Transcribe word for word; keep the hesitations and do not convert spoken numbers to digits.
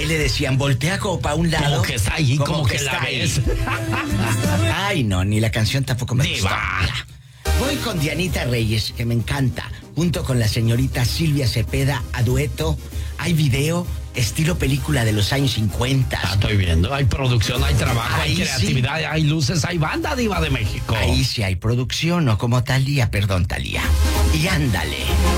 le decían? Voltea como para un lado. Como que está ahí, como, como que, que la ves. Ay, no, ni la canción tampoco me Diva. gustó. Voy con Dianita Reyes, que me encanta, junto con la señorita Silvia Cepeda, a dueto. Hay video, estilo película de los años cincuenta. Ah, estoy viendo, hay producción, hay trabajo, Ahí hay creatividad, sí. hay luces, hay banda, Diva de México. Ahí sí hay producción, no como Talía, perdón, Talía. Y ándale.